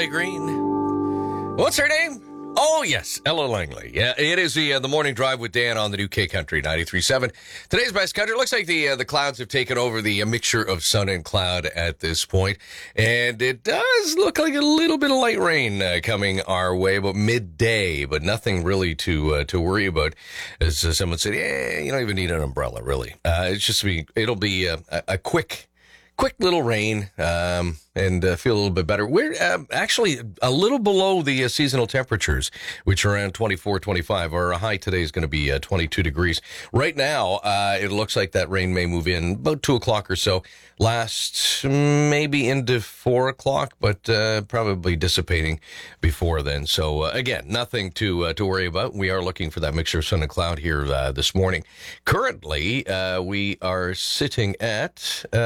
Green. What's her name? Oh, yes, Ella Langley. Yeah, it is the Morning Drive with Dan on the new K Country 93.7. Today's best country. It looks like the clouds have taken over, the mixture of sun and cloud at this point. And it does look like a little bit of light rain coming our way about midday, but nothing really to worry about. As someone said, yeah, you don't even need an umbrella, really. It'll be a quick little rain, and feel a little bit better. We're actually a little below the seasonal temperatures, which are around 24, 25. Our high today is going to be 22 degrees. Right now, it looks like that rain may move in about 2 o'clock or so. Last maybe into 4 o'clock, but probably dissipating before then. So, again, nothing to worry about. We are looking for that mixture of sun and cloud here this morning. Currently, we are sitting at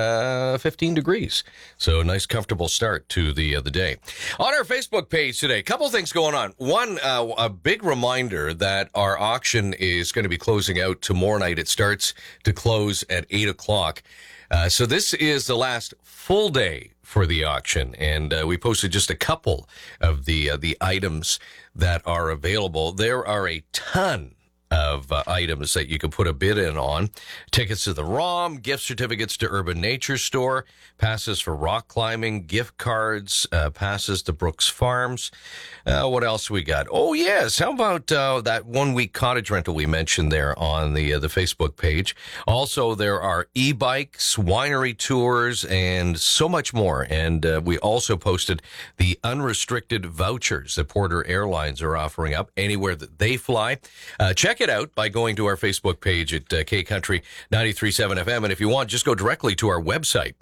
15 degrees. So, nice, comfortable start to the day. On our Facebook page today, a couple things going on. One, a big reminder that our auction is going to be closing out tomorrow night. It starts to close at 8 o'clock. So this is the last full day for the auction, and we posted just a couple of the items that are available. There are a ton of items that you can put a bid in on. Tickets to the ROM, gift certificates to Urban Nature Store, passes for rock climbing, gift cards, passes to Brooks Farms. What else we got? Oh, yes. How about that 1 week cottage rental we mentioned there on the Facebook page? Also, there are e-bikes, winery tours, and so much more. And we also posted the unrestricted vouchers that Porter Airlines are offering up anywhere that they fly. Check it out by going to our Facebook page at K Country 93.7 FM. And if you want, just go directly to our website,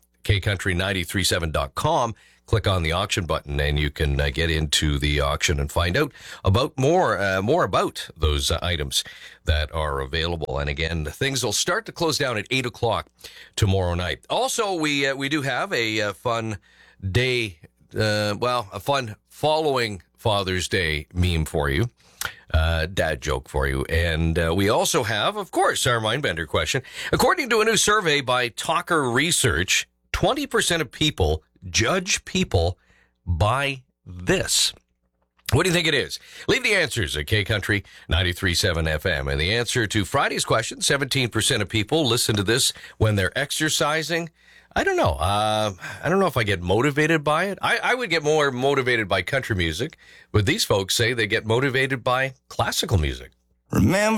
kcountry937.com. Click on the auction button, and you can get into the auction and find out about more about those items that are available. And again, things will start to close down at 8 o'clock tomorrow night. Also, we do have a fun day, a fun following Father's Day meme for you. Dad joke for you. And we also have, of course, our Mindbender question. According to a new survey by Talker Research, 20% of people judge people by this. What do you think it is? Leave the answers at K Country 93.7 FM. And the answer to Friday's question, 17% of people listen to this when they're exercising. I don't know. I don't know if I get motivated by it. I would get more motivated by country music, but these folks say they get motivated by classical music. Remember